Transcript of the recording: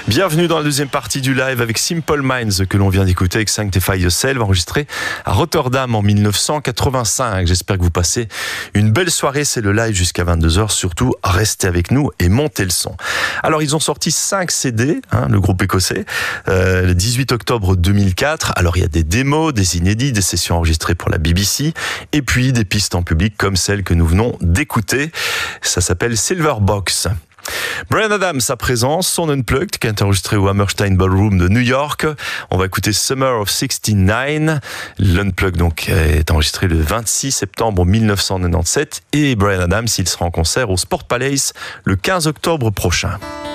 Bienvenue dans la deuxième partie du live avec Simple Minds que l'on vient d'écouter avec Sanctify Yourself, enregistré à Rotterdam en 1985. J'espère que vous passez une belle soirée. C'est le live jusqu'à 22h. Surtout, restez avec nous et montez le son. Alors, ils ont sorti 5 CD, le groupe écossais, le 18 octobre 2004. Alors, il y a des démos, des inédits, des sessions enregistrées pour la BBC et puis des pistes en public comme celle que nous venons d'écouter. Ça s'appelle Silver Box. Bryan Adams à présent, son Unplugged qui est enregistré au Hammerstein Ballroom de New York. On va écouter Summer of '69. L'Unplugged donc est enregistré le 26 septembre 1997 et Bryan Adams, il sera en concert au Sport Palace le 15 octobre prochain.